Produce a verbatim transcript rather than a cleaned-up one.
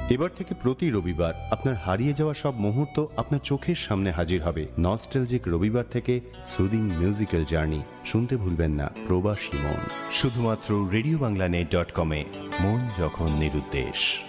এবার থেকে প্রতি রবিবার আপনার হারিয়ে যাওয়া সব মুহূর্ত আপনার চোখের সামনে হাজির হবে। নস্টালজিক রবিবার থেকে সুদিং মিউজিক্যাল জার্নি শুনতে ভুলবেন না প্রবাসী মন, শুধুমাত্র রেডিও বাংলা নেট ডট কমে। মন যখন নিরুদ্দেশ।